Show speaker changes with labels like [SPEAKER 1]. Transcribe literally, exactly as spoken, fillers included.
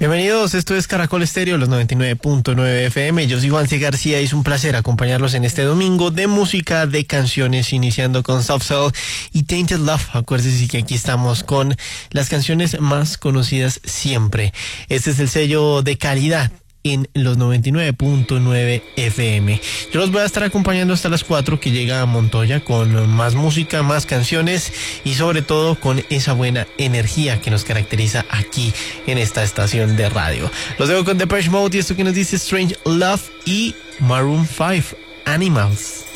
[SPEAKER 1] Bienvenidos, esto es Caracol Estéreo, los noventa y nueve punto nueve F M. Yo soy Juanse García y es un placer acompañarlos en este domingo de música, de canciones, iniciando con Soft Cell y Tainted Love. Acuérdense que aquí estamos con las canciones más conocidas siempre. Este es el sello de calidad en los noventa y nueve punto nueve F M. Yo los voy a estar acompañando hasta las cuatro, que llega a Montoya con más música, más canciones y sobre todo con esa buena energía que nos caracteriza aquí en esta estación de radio. Los dejo con Depeche Mode y esto que nos dice Strange Love y Maroon five, Animals.